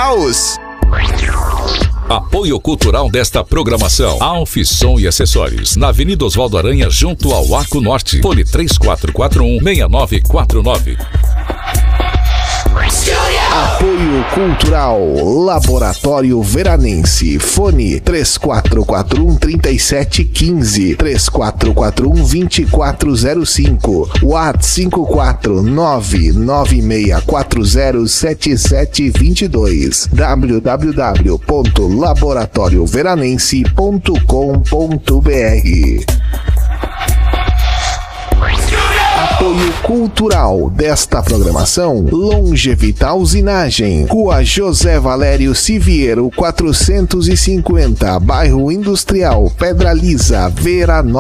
Caos. Apoio cultural desta programação: Alfissom e Acessórios, na Avenida Oswaldo Aranha, junto ao Arco Norte. Fone 3441-6949. Apoio cultural Laboratório Veranense. Fone 3441-3715, 3441-2405, WhatsApp 54996407722, www.laboratorioveranense.com.br. Apoio cultural desta programação: Longevital Usinagem, Rua José Valério Siviero 450, Bairro Industrial, Pedra Lisa, Veranópolis.